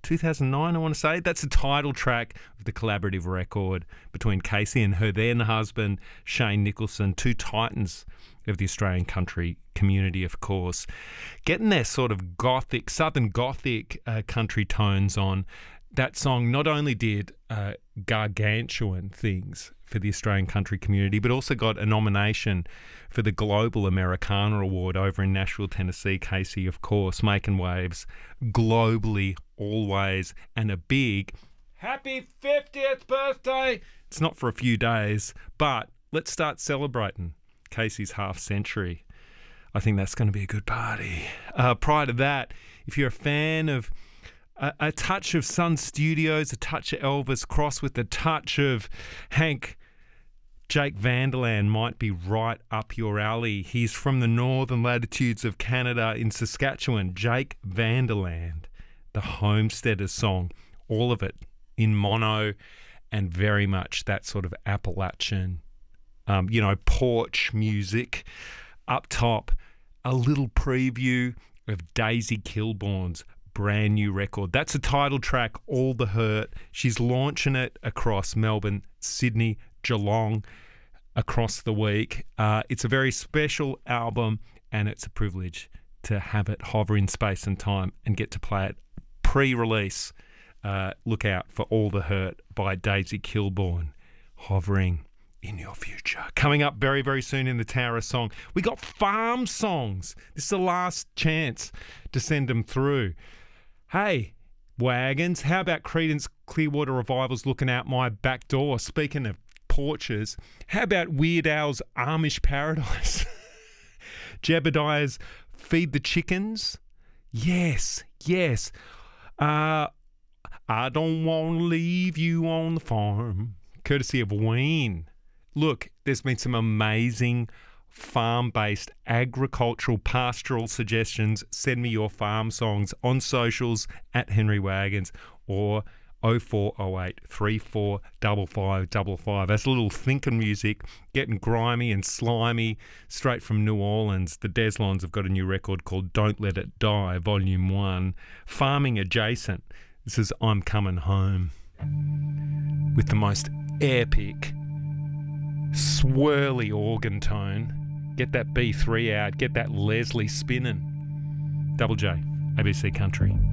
2009, I want to say. That's the title track of the collaborative record between Casey and her then husband, Shane Nicholson, two titans of the Australian country community, of course. Getting their sort of gothic, southern gothic country tones on. That song not only did gargantuan things for the Australian country community, but also got a nomination for the Global Americana Award over in Nashville, Tennessee. Casey, of course, making waves globally, always, and a big happy 50th birthday. It's not for a few days, but let's start celebrating Casey's half century. I think that's going to be a good party. Prior to that, if you're a fan of a touch of Sun Studios, a touch of Elvis crossed with a touch of Hank, Jake Vanderland might be right up your alley. He's from the northern latitudes of Canada in Saskatchewan. Jake Vanderland, the Homesteaders song, all of it in mono and very much that sort of Appalachian, porch music. Up top, a little preview of Daisy Kilbourne's brand new record. That's a title track, All the Hurt. She's launching it across Melbourne, Sydney, Geelong, across the week. It's a very special album, and it's a privilege to have it hover in space and time and get to play it pre-release. Look out for All the Hurt by Daisy Kilbourne, hovering in your future. Coming up very, very soon in the Tower of Song, we got farm songs. This is the last chance to send them through. Hey, wagons, how about Creedence Clearwater Revival's Looking Out My Back Door? Speaking of porches, how about Weird Al's Amish Paradise? Jebediah's Feed the Chickens? Yes. I don't want to leave you on the farm. Courtesy of Ween. Look, there's been some amazing farm-based agricultural pastoral suggestions. Send me your farm songs on socials at Henry Wagons or 0408 345555. That's a little thinking music, getting grimy and slimy straight from New Orleans. The Deslons have got a new record called Don't Let It Die, Volume 1. Farming adjacent. This is I'm Coming Home with the most epic swirly organ tone. Get that B3 out, get that Leslie spinning. Double J, ABC Country.